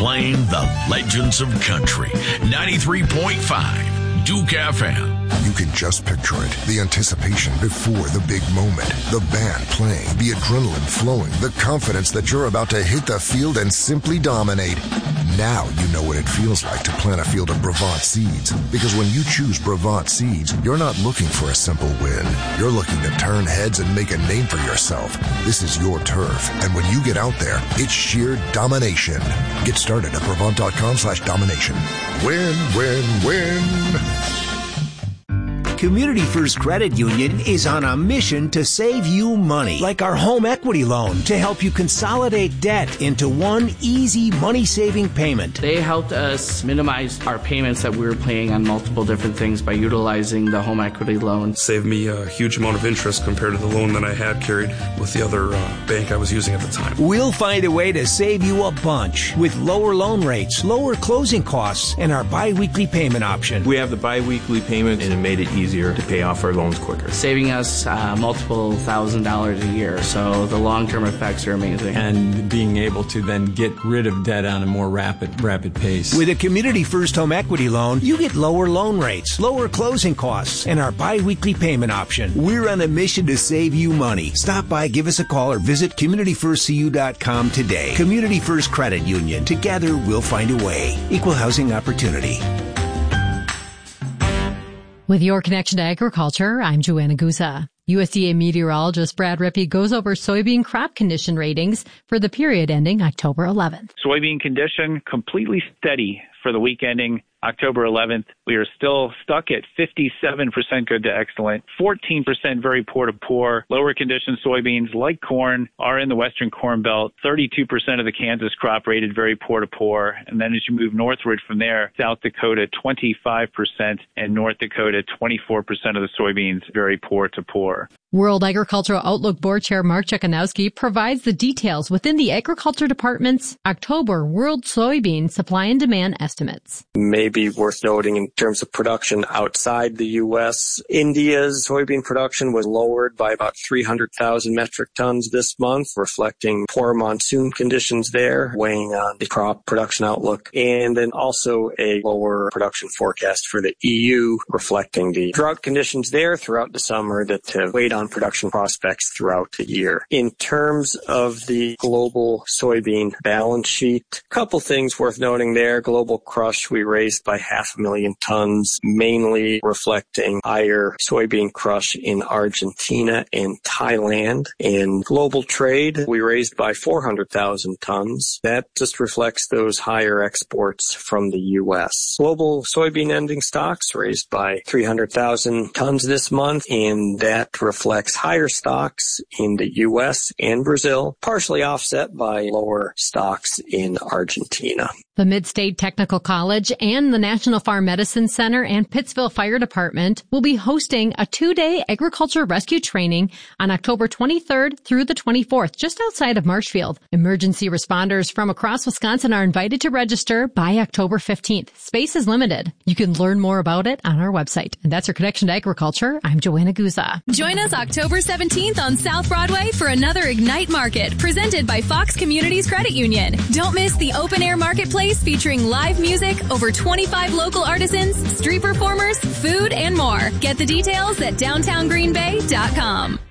playing the legends of country. 93.5 Duke FM. You can just picture it. The anticipation before the big moment. The band playing, the adrenaline flowing, the confidence that you're about to hit the field and simply dominate. Now you know what it feels like to plant a field of Brevant seeds. Because when you choose Brevant seeds, you're not looking for a simple win. You're looking to turn heads and make a name for yourself. This is your turf. And when you get out there, it's sheer domination. Get started at Brevant.com/domination. Win, win, win. Community First Credit Union is on a mission to save you money, like our home equity loan, to help you consolidate debt into one easy money-saving payment. They helped us minimize our payments that we were paying on multiple different things by utilizing the home equity loan. Saved me a huge amount of interest compared to the loan that I had carried with the other bank I was using at the time. We'll find a way to save you a bunch with lower loan rates, lower closing costs, and our bi-weekly payment option. We have the bi-weekly payment, and it made it easier to pay off our loans quicker. Saving us multiple $1,000s a year, so the long-term effects are amazing. And being able to then get rid of debt on a more rapid pace. With a Community First Home Equity Loan, you get lower loan rates, lower closing costs, and our bi-weekly payment option. We're on a mission to save you money. Stop by, give us a call, or visit CommunityFirstCU.com today. Community First Credit Union. Together, we'll find a way. Equal housing opportunity. With your connection to agriculture, I'm Joanna Guza. USDA meteorologist Brad Rippey goes over soybean crop condition ratings for the period ending October 11th. Soybean condition completely steady for the week ending October 11th. We are still stuck at 57% good to excellent, 14% very poor to poor. Lower condition soybeans, like corn, are in the Western Corn Belt. 32% of the Kansas crop rated very poor to poor. And then as you move northward from there, South Dakota 25% and North Dakota 24% of the soybeans very poor to poor. World Agricultural Outlook Board Chair Mark Czekanowski provides the details within the Agriculture Department's October World Soybean Supply and Demand estimates. Maybe worth noting in terms of production outside the U.S., India's soybean production was lowered by about 300,000 metric tons this month, reflecting poor monsoon conditions there, weighing on the crop production outlook, and then also a lower production forecast for the EU, reflecting the drought conditions there throughout the summer that have weighed on production prospects throughout the year. In terms of the global soybean balance sheet, a couple things worth noting there. Global crush, we raised by 500,000 tons, mainly reflecting higher soybean crush in Argentina and Thailand. And global trade, we raised by 400,000 tons. That just reflects those higher exports from the U.S. Global soybean ending stocks raised by 300,000 tons this month, and that reflects higher stocks in the U.S. and Brazil, partially offset by lower stocks in Argentina. The Mid-State Technical College and the National Farm Medicine Center and Pittsville Fire Department will be hosting a 2-day agriculture rescue training on October 23rd through the 24th, just outside of Marshfield. Emergency responders from across Wisconsin are invited to register by October 15th. Space is limited. You can learn more about it on our website. And that's your connection to agriculture. I'm Joanna Guza. Join us October 17th on South Broadway for another Ignite Market presented by Fox Communities Credit Union. Don't miss the open-air marketplace featuring live music, over 25 local artisans, street performers, food, and more. Get the details at downtowngreenbay.com.